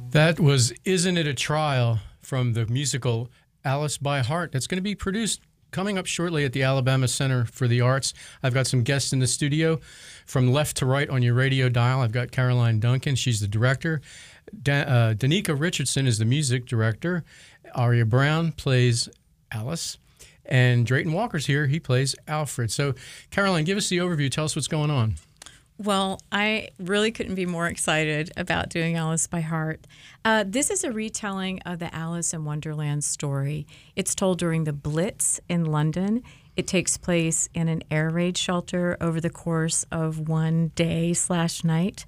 That was Isn't It a Trial from the musical Alice by Heart. That's going to be produced coming up shortly at the Alabama Center for the Arts. I've got some guests in the studio from left to right on your radio dial. I've got Caroline Duncan. She's the director. Danica Richardson is the music director. Aria Brown plays Alice. And Drayton Walker's here. He plays Alfred. So, Caroline, give us the overview. Tell us what's going on. Well, I really couldn't be more excited about doing Alice by Heart. This is a retelling of the Alice in Wonderland story. It's told during the Blitz in London. It takes place in an air raid shelter over the course of one day/night.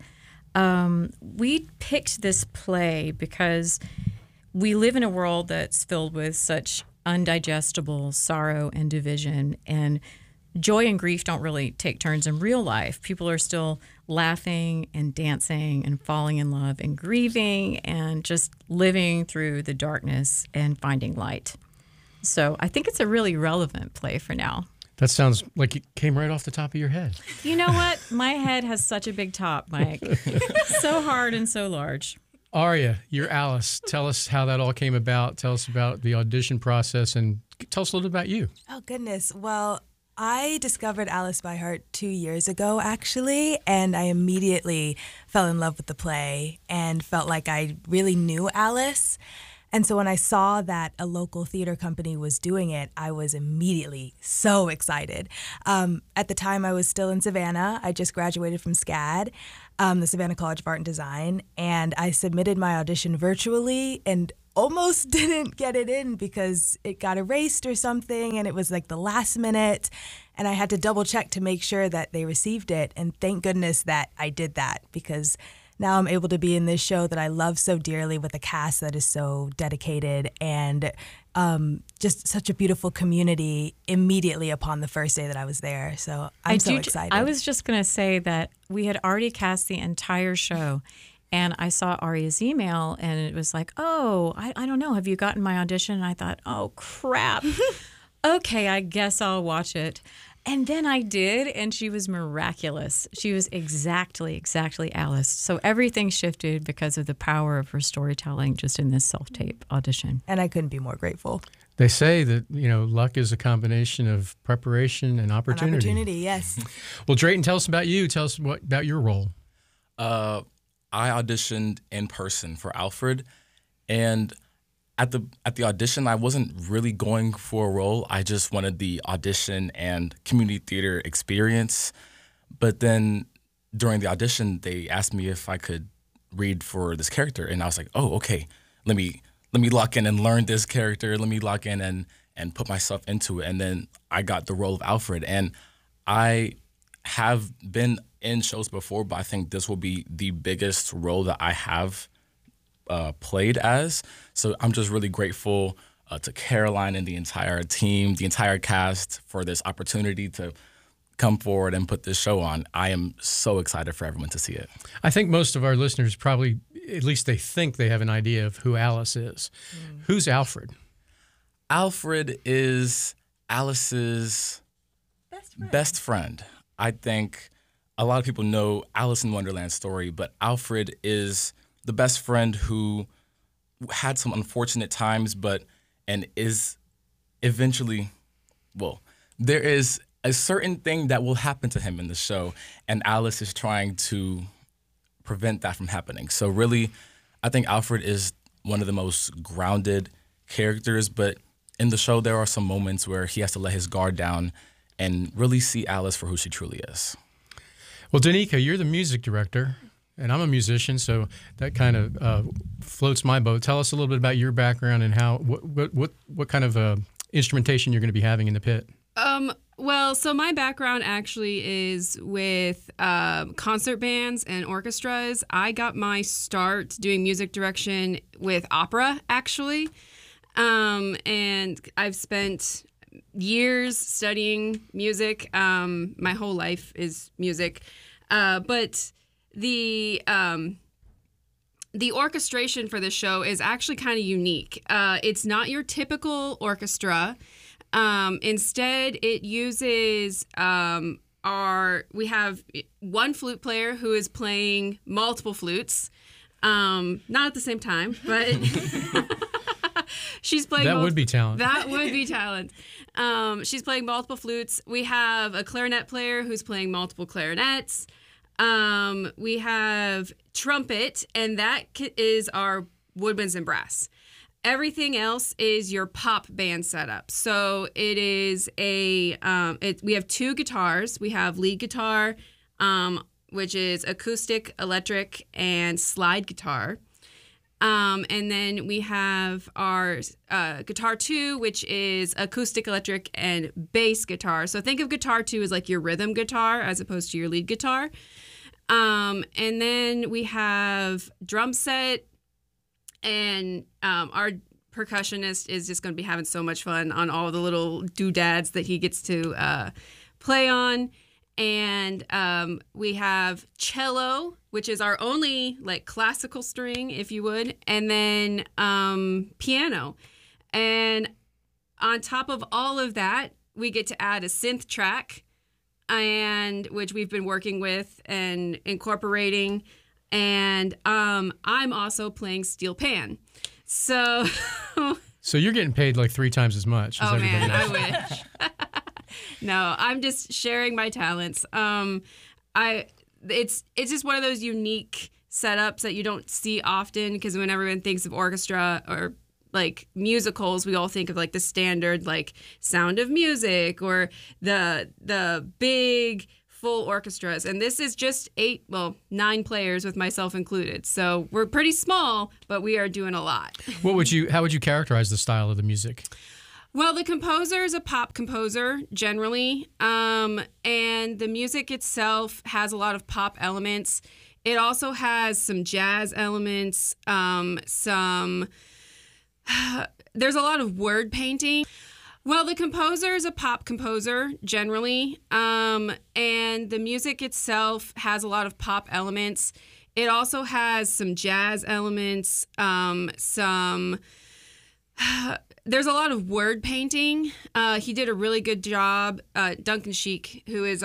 We picked this play because we live in a world that's filled with such undigestible sorrow and division, and joy and grief don't really take turns in real life. People are still laughing and dancing and falling in love and grieving and just living through the darkness and finding light. So I think it's a really relevant play for now. That sounds like it came right off the top of your head. You know what? My head has such a big top, Mike. So hard and so large. Aria, you're Alice. Tell us how that all came about. Tell us about the audition process and tell us a little bit about you. Oh, goodness. Well, I discovered Alice by Heart 2 years ago, actually, and I immediately fell in love with the play and felt like I really knew Alice. And so when I saw that a local theater company was doing it, I was immediately so excited. At the time, I was still in Savannah. I just graduated from SCAD, the Savannah College of Art and Design, and I submitted my audition virtually and almost didn't get it in because it got erased or something, and it was like the last minute, and I had to double check to make sure that they received it, and thank goodness that I did that, because now I'm able to be in this show that I love so dearly with a cast that is so dedicated and just such a beautiful community immediately upon the first day that I was there. So I'm so excited. I was just going to say that we had already cast the entire show, and I saw Aria's email, and it was like, oh, I don't know, have you gotten my audition? And I thought, oh, crap. Okay, I guess I'll watch it. And then I did, and she was miraculous. She was exactly Alice. So everything shifted because of the power of her storytelling just in this self-tape audition. And I couldn't be more grateful. They say that, luck is a combination of preparation and opportunity. An opportunity, yes. Well, Drayton, tell us about you. Tell us about your role. I auditioned in person for Alfred, and at the audition, I wasn't really going for a role. I just wanted the audition and community theater experience. But then during the audition, they asked me if I could read for this character, and I was like, oh, okay, let me lock in and learn this character. Let me lock in and put myself into it. And then I got the role of Alfred, and I have been in shows before, but I think this will be the biggest role that I have played as. So I'm just really grateful to Caroline and the entire team, the entire cast for this opportunity to come forward and put this show on. I am so excited for everyone to see it. I think most of our listeners probably, at least they think they have an idea of who Alice is. Who's Alfred? Alfred is Alice's best friend. I think a lot of people know Alice in Wonderland's story, but Alfred is the best friend who had some unfortunate times, and is eventually, there is a certain thing that will happen to him in the show, and Alice is trying to prevent that from happening. So really, I think Alfred is one of the most grounded characters, but in the show, there are some moments where he has to let his guard down and really see Alice for who she truly is. Well, Danica, you're the music director. And I'm a musician, so that kind of floats my boat. Tell us a little bit about your background and what kind of instrumentation you're going to be having in the pit. Well, so my background actually is with concert bands and orchestras. I got my start doing music direction with opera, actually. And I've spent years studying music. My whole life is music. But the orchestration for the show is actually kind of unique. It's not your typical orchestra. Instead, it uses we have one flute player who is playing multiple flutes. Not at the same time, but she's playing. That would be talent. That would be talent. She's playing multiple flutes. We have a clarinet player who's playing multiple clarinets. We have trumpet, and that is our woodwinds and brass. Everything else is your pop band setup. So it is we have 2 guitars. We have lead guitar, which is acoustic, electric, and slide guitar. And then we have our guitar 2, which is acoustic, electric, and bass guitar. So think of guitar 2 as like your rhythm guitar as opposed to your lead guitar. And then we have drum set, and our percussionist is just going to be having so much fun on all the little doodads that he gets to play on. And we have cello, which is our only like classical string, if you would, and then piano. And on top of all of that, we get to add a synth track, and which we've been working with and incorporating. And I'm also playing steel pan. So you're getting paid like 3 times as much as everybody man, else. I wish. No, I'm just sharing my talents. It's just one of those unique setups that you don't see often, because when everyone thinks of orchestra or like musicals, we all think of like the standard like Sound of Music or the big full orchestras, and this is just 9 players with myself included. So we're pretty small, but we are doing a lot. How would you characterize the style of the music? Well, the composer is a pop composer generally, and the music itself has a lot of pop elements. It also has some jazz elements, there's a lot of word painting. Well, the composer is a pop composer generally, and the music itself has a lot of pop elements. It also has some jazz elements, there's a lot of word painting. He did a really good job. Duncan Sheik, who is